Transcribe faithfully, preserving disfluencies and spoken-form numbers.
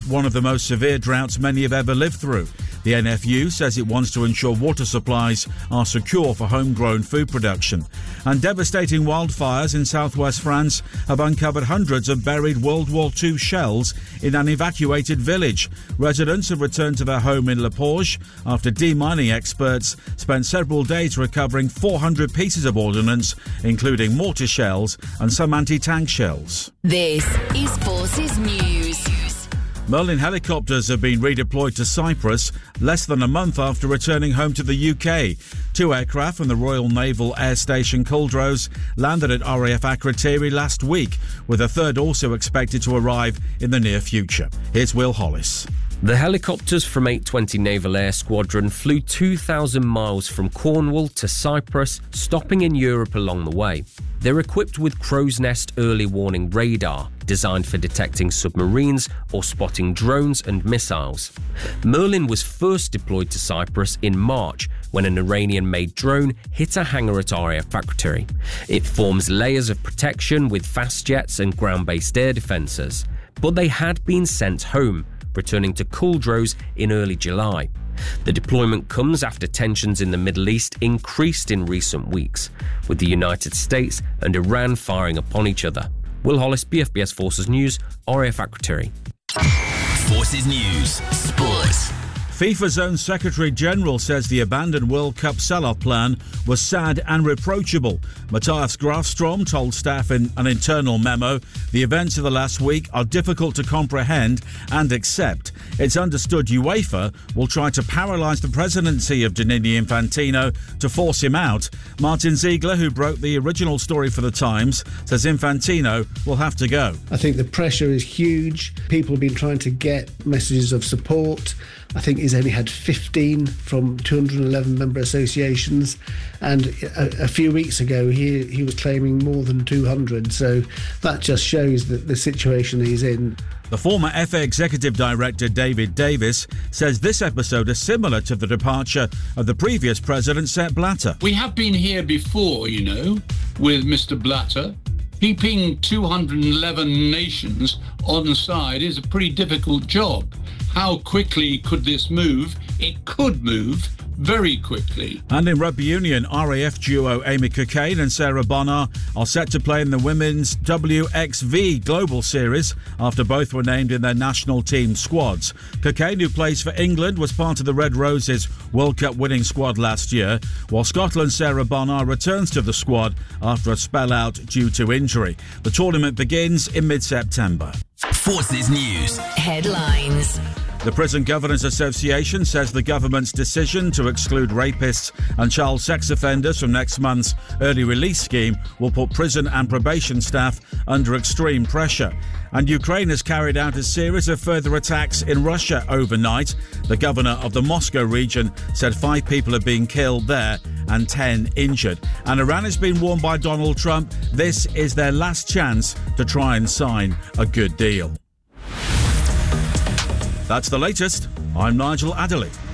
one of the most severe droughts many have ever lived through. The N F U says it wants to ensure water supplies are secure for homegrown food production. And devastating wildfires in southwest France have uncovered hundreds of buried World War Two shells in an evacuated village. Residents have returned to their home in Le Porge after demining experts spent several days recovering four hundred pieces of ordnance, including mortar shells and some anti-tank shells. This is Forces News. Merlin helicopters have been redeployed to Cyprus less than a month after returning home to the U K. Two aircraft from the Royal Naval Air Station Culdrose landed at R A F Akrotiri last week, with a third also expected to arrive in the near future. Here's Will Hollis. The helicopters from eight twenty Naval Air Squadron flew two thousand miles from Cornwall to Cyprus, stopping in Europe along the way. They're equipped with crow's nest early warning radar, designed for detecting submarines or spotting drones and missiles. Merlin was first deployed to Cyprus in March when an Iranian-made drone hit a hangar at R A F Akrotiri. It forms layers of protection with fast jets and ground-based air defences, but they had been sent home, returning to Culdrose in early July. The deployment comes after tensions in the Middle East increased in recent weeks, with the United States and Iran firing upon each other. Will Hollis, B F B S Forces News, R A F Akrotiri. Forces News, Sports. FIFA's own Secretary-General says the abandoned World Cup sell-off plan was sad and reproachable. Matthias Grafstrom told staff in an internal memo, the events of the last week are difficult to comprehend and accept. It's understood UEFA will try to paralyse the presidency of Gianni Infantino to force him out. Martin Ziegler, who broke the original story for The Times, says Infantino will have to go. I think the pressure is huge. People have been trying to get messages of support. I think he's only had fifteen from two hundred eleven member associations, and a, a few weeks ago he he was claiming more than two hundred, so that just shows that the situation he's in. The former F A Executive Director David Davis says this episode is similar to the departure of the previous president, Sepp Blatter. We have been here before, you know, with Mister Blatter. Keeping two hundred eleven nations on side is a pretty difficult job. How quickly could this move? It could move very quickly. And in rugby union, R A F duo Amy Cockayne and Sarah Bonar are set to play in the Women's W X V Global Series after both were named in their national team squads. Cockayne, who plays for England, was part of the Red Roses World Cup winning squad last year, while Scotland's Sarah Bonar returns to the squad after a spell out due to injury. The tournament begins in mid-September. Forces News. Headlines. The Prison Governors Association says the government's decision to exclude rapists and child sex offenders from next month's early release scheme will put prison and probation staff under extreme pressure. And Ukraine has carried out a series of further attacks in Russia overnight. The governor of the Moscow region said five people have been killed there and ten injured. And Iran has been warned by Donald Trump this is their last chance to try and sign a good deal. That's the latest. I'm Nigel Adderley.